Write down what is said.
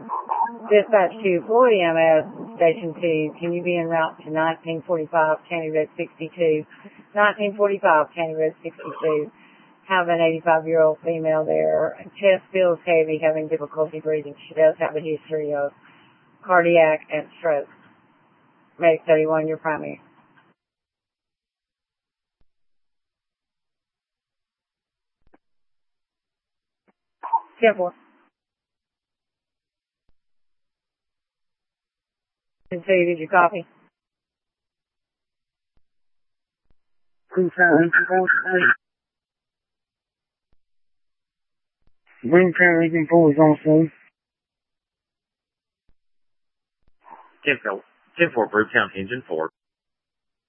Dispatch to Floyd EMS, Station 2. Can you be en route to 1945 County Road 62? 1945 County Road 62. Have an 85-year-old female there. Chest feels heavy, having difficulty breathing. She does have a history of cardiac and stroke. Medic 31, your primary. Simple. 2, did you copy? Bring Lincoln 4 is also. 10-4, Brewtown, Engine 4.